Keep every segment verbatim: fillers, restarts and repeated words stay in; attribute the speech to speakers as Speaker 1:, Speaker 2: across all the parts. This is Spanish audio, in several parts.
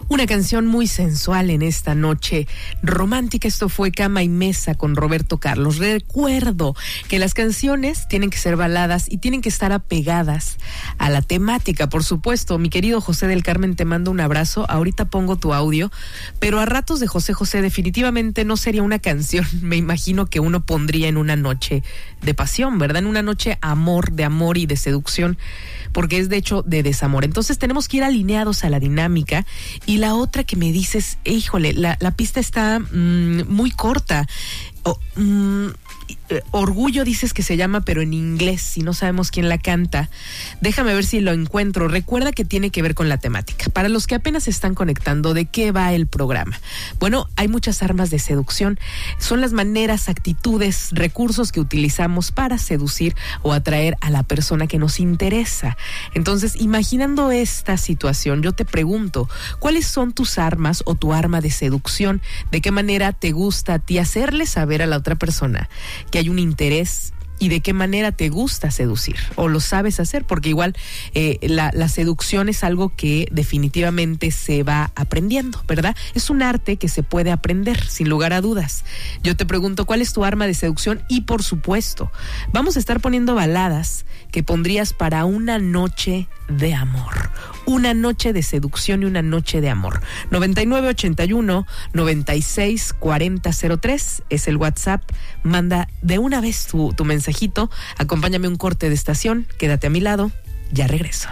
Speaker 1: Una canción muy sensual en esta noche romántica. Esto fue Cama y Mesa con Roberto Carlos. Recuerdo que las canciones tienen que ser baladas y tienen que estar apegadas a la temática, por supuesto. Mi querido José del Carmen, te mando un abrazo. Ahorita pongo tu audio, pero a ratos de José José definitivamente no sería una canción, me imagino, que uno pondría en una noche de pasión, ¿verdad? En una noche amor, de amor y de seducción, porque es de hecho de desamor. Entonces tenemos que ir alineados a la dinámica. Y la otra que me dices, híjole, la, la pista está mmm, muy corta. Oh, mmm, Orgullo dices que se llama, pero en inglés, y no sabemos quién la canta. Déjame ver si lo encuentro. Recuerda que tiene que ver con la temática. Para los que apenas se están conectando, ¿de qué va el programa? Bueno, hay muchas armas de seducción. Son las maneras, actitudes, recursos que utilizamos para seducir o atraer a la persona que nos interesa. Entonces, imaginando esta situación, yo te pregunto, ¿cuáles son tus armas o tu arma de seducción? ¿De qué manera te gusta a ti hacerle saber a la otra persona que hay un interés? ¿Y de qué manera te gusta seducir? ¿O lo sabes hacer? Porque igual eh, la, la seducción es algo que definitivamente se va aprendiendo, ¿verdad? Es un arte que se puede aprender, sin lugar a dudas. Yo te pregunto, ¿cuál es tu arma de seducción? Y por supuesto, vamos a estar poniendo baladas que pondrías para una noche de amor. Una noche de seducción y una noche de amor. noventa y nueve ochenta y uno noventa y seis cuarenta cero tres es el WhatsApp. Manda de una vez tu, tu mensajito. Acompáñame a un corte de estación. Quédate a mi lado. Ya regreso.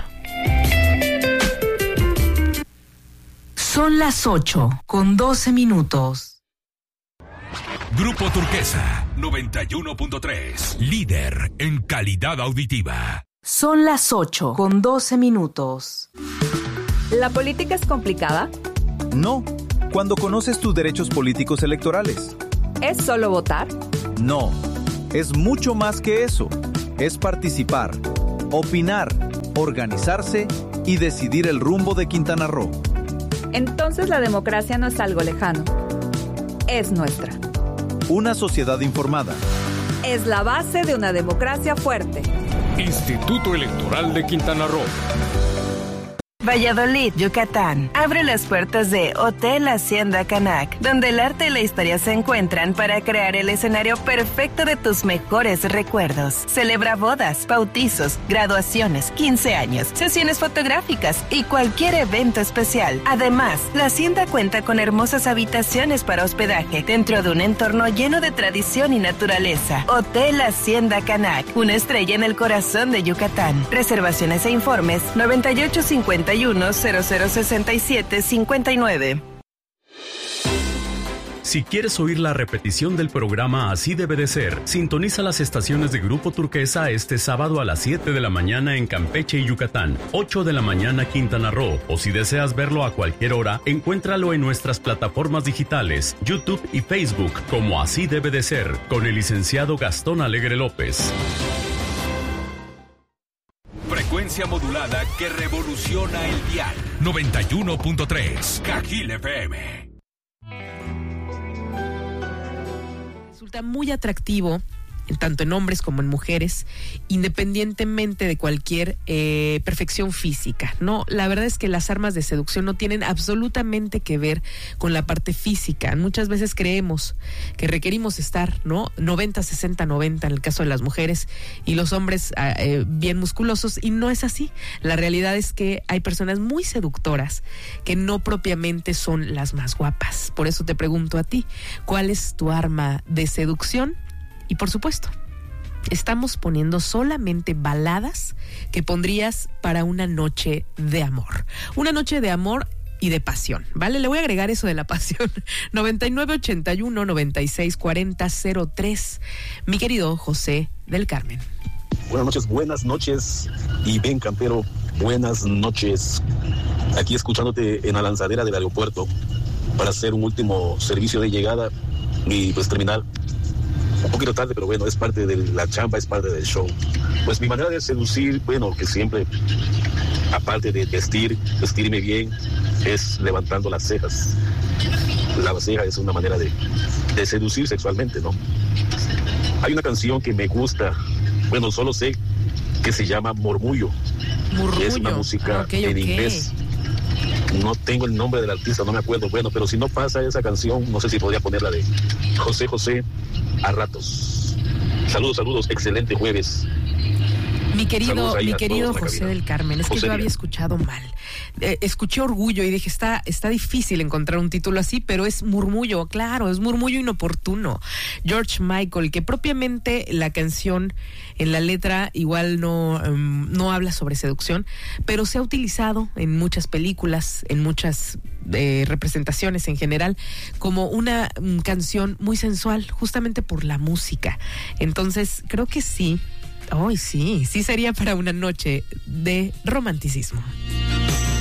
Speaker 1: Son las ocho con doce minutos.
Speaker 2: Grupo Turquesa noventa y uno punto tres. Líder en calidad auditiva.
Speaker 1: Son las ocho con doce minutos.
Speaker 3: ¿La política es complicada?
Speaker 4: No, cuando conoces tus derechos políticos electorales.
Speaker 3: ¿Es solo votar?
Speaker 4: No, es mucho más que eso. Es participar, opinar, organizarse y decidir el rumbo de Quintana Roo.
Speaker 3: Entonces la democracia no es algo lejano. Es nuestra.
Speaker 4: Una sociedad informada.
Speaker 3: Es la base de una democracia fuerte.
Speaker 2: Instituto Electoral de Quintana Roo.
Speaker 5: Valladolid, Yucatán. Abre las puertas de Hotel Hacienda Canac, donde el arte y la historia se encuentran para crear el escenario perfecto de tus mejores recuerdos. Celebra bodas, bautizos, graduaciones, quince años, sesiones fotográficas y cualquier evento especial. Además, la hacienda cuenta con hermosas habitaciones para hospedaje dentro de un entorno lleno de tradición y naturaleza. Hotel Hacienda Canac, una estrella en el corazón de Yucatán. Reservaciones e informes noventa y ocho cincuenta y uno cero cero sesenta y siete cincuenta y nueve.
Speaker 6: Si quieres oír la repetición del programa Así Debe de Ser, sintoniza las estaciones de Grupo Turquesa este sábado a las siete de la mañana en Campeche y Yucatán, ocho de la mañana Quintana Roo, o si deseas verlo a cualquier hora, encuéntralo en nuestras plataformas digitales, YouTube y Facebook, como Así Debe de Ser, con el licenciado Gastón Alegre López.
Speaker 2: Frecuencia modulada que revoluciona el dial. noventa y uno punto tres, Cajil F M.
Speaker 1: Resulta muy atractivo, tanto en hombres como en mujeres, independientemente de cualquier eh, perfección física, ¿no? La verdad es que las armas de seducción no tienen absolutamente que ver con la parte física. Muchas veces creemos que requerimos estar, ¿no? noventa, sesenta, noventa en el caso de las mujeres y los hombres eh, bien musculosos, y no es así. La realidad es que hay personas muy seductoras que no propiamente son las más guapas. Por eso te pregunto a ti, ¿cuál es tu arma de seducción? Y por supuesto, estamos poniendo solamente baladas que pondrías para una noche de amor. Una noche de amor y de pasión, ¿vale? Le voy a agregar eso de la pasión. noventa y nueve ochenta y uno noventa y seis cuarenta cero tres. Mi querido José del Carmen.
Speaker 7: Buenas noches, buenas noches. Y Ben Campero, buenas noches. Aquí escuchándote en la lanzadera del aeropuerto para hacer un último servicio de llegada y pues terminar un poquito tarde, pero bueno, es parte de la chamba, es parte del show. Pues mi manera de seducir, bueno, que siempre, aparte de vestir, vestirme bien, es levantando las cejas. La ceja es una manera de, de seducir sexualmente, ¿no? Hay una canción que me gusta, bueno, solo sé que se llama Murmullo.
Speaker 1: Murmullo.
Speaker 7: Es una música
Speaker 1: okay,
Speaker 7: en
Speaker 1: okay.
Speaker 7: inglés. no tengo el nombre del artista, no me acuerdo. Bueno, pero si no pasa esa canción, no sé si podría poner la de José José, A Ratos. Saludos, saludos, excelente jueves.
Speaker 1: Mi querido, mi querido José del Carmen, es que
Speaker 7: José,
Speaker 1: yo había
Speaker 7: mira.
Speaker 1: escuchado mal. Eh, escuché Orgullo y dije, está, está difícil encontrar un título así, pero es murmullo, claro, es murmullo inoportuno. George Michael, que propiamente la canción en la letra igual no, um, no habla sobre seducción, pero se ha utilizado en muchas películas, en muchas eh, representaciones en general, como una um, canción muy sensual, justamente por la música. Entonces, creo que sí. Ay, sí, sí sería para una noche de romanticismo.